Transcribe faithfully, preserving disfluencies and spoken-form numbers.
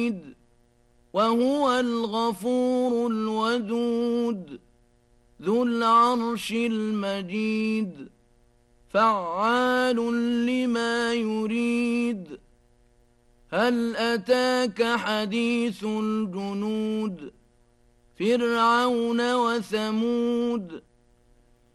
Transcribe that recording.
وهو الغفور الودود ذو العرش المجيد فعال لما يريد هل أتاك حديث الجنود فرعون وثمود